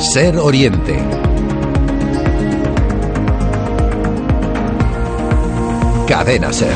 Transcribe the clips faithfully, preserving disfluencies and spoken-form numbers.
Ser Oriente. Cadena Ser.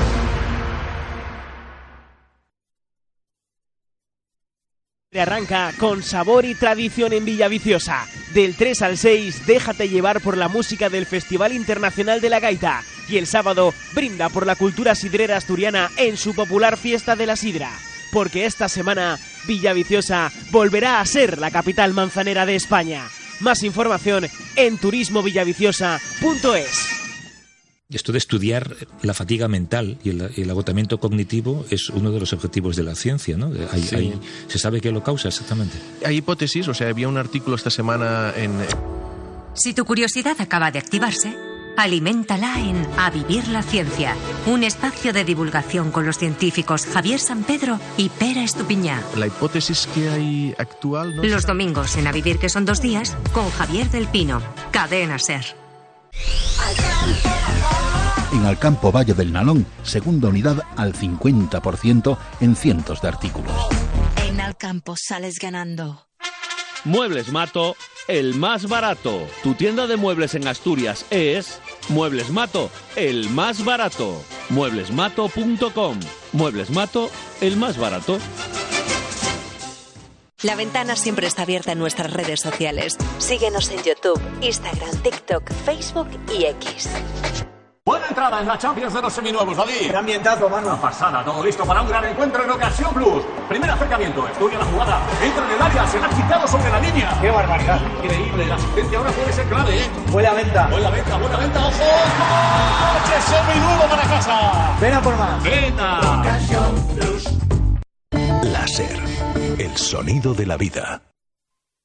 Arranca con sabor y tradición en Villaviciosa. Del tres al seis, déjate llevar por la música del Festival Internacional de la Gaita. Y el sábado, brinda por la cultura sidrera asturiana en su popular Fiesta de la Sidra. Porque esta semana, Villaviciosa volverá a ser la capital manzanera de España. Más información en turismo villaviciosa punto es. Esto de estudiar la fatiga mental y el, el agotamiento cognitivo es uno de los objetivos de la ciencia, ¿no? Hay, Sí. hay, ¿Se sabe qué lo causa exactamente? Hay hipótesis, o sea, había un artículo esta semana en... Si tu curiosidad acaba de activarse, aliméntala en A Vivir la Ciencia, un espacio de divulgación con los científicos Javier Sampedro y Pera Estupiñá. La hipótesis que hay actual... ¿no? Los domingos en A Vivir, que son dos días, con Javier del Pino, Cadena Ser. En Alcampo Valle del Nalón, segunda unidad al cincuenta por ciento en cientos de artículos. En Alcampo sales ganando. Muebles Mato, el más barato. Tu tienda de muebles en Asturias es Muebles Mato, el más barato. muebles mato punto com. Muebles Mato, el más barato. La ventana siempre está abierta en nuestras redes sociales. Síguenos en YouTube, Instagram, TikTok, Facebook y X. Buena entrada en la Champions de los seminuevos, David. Qué ambientazo, mano. Una pasada, todo listo para un gran encuentro en Ocasión Plus. Primer acercamiento, estudia la jugada, entra en el área, se la ha quitado sobre la línea. ¡Qué barbaridad! Increíble, la asistencia ahora puede ser clave, ¿eh? Buena venta. Buena venta, buena venta, ojo. ¡Coche seminuevo para casa! Ven a por más. Venta. Ocasión Plus. La Ser, el sonido de la vida.